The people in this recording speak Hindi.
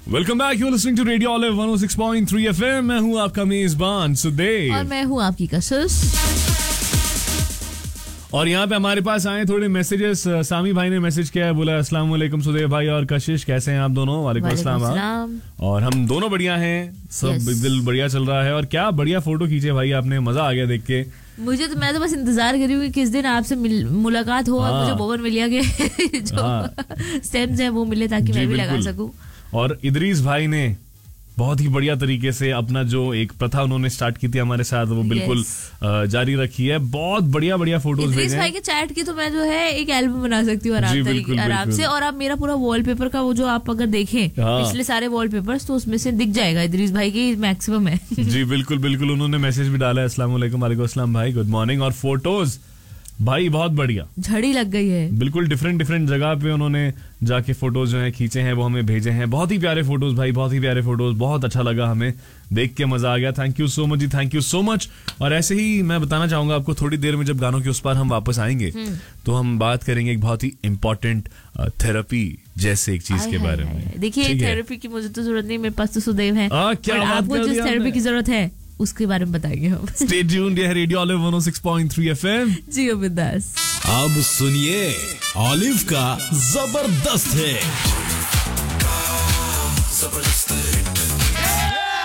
Welcome back, you listening to radio olive 106.3 FM. मैं हूं आपका मेजबान सुदेव और मैं हूं आपकी कशिश। और यहाँ पे हमारे पास आए थोड़े मैसेजेस। सामी भाई ने मैसेज किया है, बोला अस्सलाम वालेकुम सुदेव भाई और कशिश, कैसे हैं आप दोनों? वालेकुम अस्सलाम। और हम दोनों बढ़िया हैं, सब दिल बढ़िया चल रहा है। और क्या बढ़िया फोटो खींचे भाई आपने, मजा आ गया देख के। मैं तो बस इंतजार कर रही हूँ कि किस दिन आपसे मुलाकात हो और मुझे बोवन मिलिया के जो स्टेम्स हैं वो मिले ताकि मैं भी लगा सकूं। और इदरीस भाई ने बहुत ही बढ़िया तरीके से अपना जो एक प्रथा उन्होंने स्टार्ट की थी हमारे साथ, वो बिल्कुल जारी रखी है। बहुत बढ़िया बढ़िया फोटोज भेजे हैं। भाई के चैट की तो मैं जो है एक एल्बम बना सकती हूँ आराम से। और आप मेरा पूरा वॉलपेपर का वो जो आप अगर देखें पिछले सारे वॉलपेपर्स तो उसमें से दिख जाएगा इदरीस भाई की मैक्सिमम है। जी बिल्कुल बिल्कुल, उन्होंने मैसेज भी डाला है, अस्सलाम वालेकुम। वालेकुम अस्सलाम भाई, गुड मॉर्निंग। और फोटोज भाई बहुत बढ़िया, झड़ी लग गई है। बिल्कुल डिफरेंट जगह पे उन्होंने जाके फोटोज जो है खींचे हैं, वो हमें भेजे हैं। बहुत ही प्यारे फोटोज भाई, बहुत ही प्यारे फोटोज, बहुत अच्छा लगा, हमें देख के मजा आ गया। Thank you so much ji, thank you so much. और ऐसे ही मैं बताना चाहूंगा आपको, थोड़ी देर में जब गानों के उस पार हम वापस आएंगे तो हम बात करेंगे एक बहुत ही इम्पोर्टेंट थेरेपी जैसे एक चीज के बारे में। देखिए थेरेपी की मुझे तो जरूरत नहीं, मेरे पास तो सुदेव है। क्या आपको जिस थेरेपी की जरूरत है उसके बारे में बताएंगे हम। स्टे ट्यून्ड, ये है रेडियो ऑलिव 106.3 एफएम। जी बिंदास। अब सुनिए ऑलिव का जबरदस्त है।